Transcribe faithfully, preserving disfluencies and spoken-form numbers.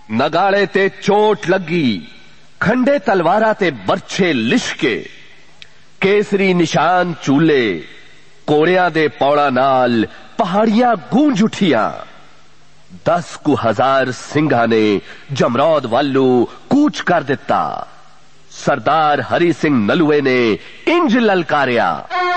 नगाड़े ते चोट लगी, खंडे तलवारा ते बरछे लिशके, केसरी निशान चूले, कोड़ियां दे पौड़ा नाल पहाड़ियां गूंज उठियां। दस कु हजार सिंघां ने जमरौद वालू कूच कर दिता। सरदार हरि सिंह नलुए ने इंज ललकारिया,